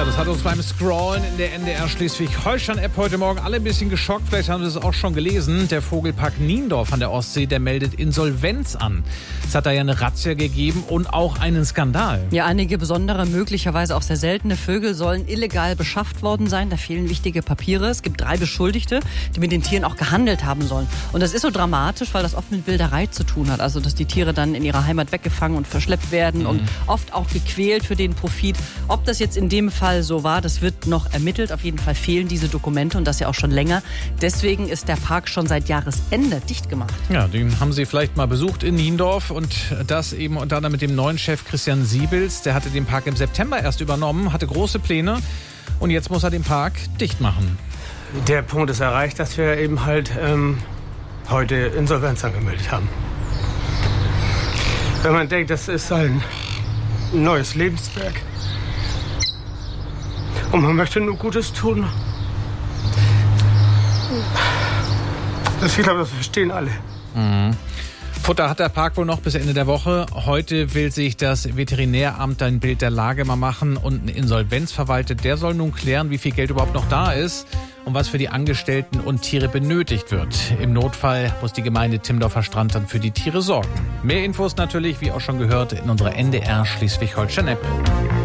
Ja, das hat uns beim Scrollen in der NDR Schleswig-Holstein-App heute Morgen alle ein bisschen geschockt. Vielleicht haben Sie es auch schon gelesen. Der Vogelpark Niendorf an der Ostsee, der meldet Insolvenz an. Es hat da ja eine Razzia gegeben und auch einen Skandal. Ja, einige besondere, möglicherweise auch sehr seltene Vögel sollen illegal beschafft worden sein. Da fehlen wichtige Papiere. Es gibt 3 Beschuldigte, die mit den Tieren auch gehandelt haben sollen. Und das ist so dramatisch, weil das oft mit Wilderei zu tun hat. Also, dass die Tiere dann in ihrer Heimat weggefangen und verschleppt werden und oft auch gequält für den Profit. Ob das jetzt in dem Fall so war, das wird noch ermittelt. Auf jeden Fall fehlen diese Dokumente und das ja auch schon länger. Deswegen ist der Park schon seit Jahresende dicht gemacht. Ja, den haben Sie vielleicht mal besucht in Niendorf und das eben unter anderem mit dem neuen Chef Christian Siebels. Der hatte den Park im September erst übernommen, hatte große Pläne und jetzt muss er den Park dicht machen. Der Punkt ist erreicht, dass wir eben halt heute Insolvenz angemeldet haben. Wenn man denkt, das ist ein neues Lebenswerk und man möchte nur Gutes tun. Ich glaube, das verstehen alle. Futter hat der Park wohl noch bis Ende der Woche. Heute will sich das Veterinäramt ein Bild der Lage mal machen und ein Insolvenzverwalter, der soll nun klären, wie viel Geld überhaupt noch da ist und was für die Angestellten und Tiere benötigt wird. Im Notfall muss die Gemeinde Timmendorfer Strand dann für die Tiere sorgen. Mehr Infos natürlich, wie auch schon gehört, in unserer NDR Schleswig-Holstein-App.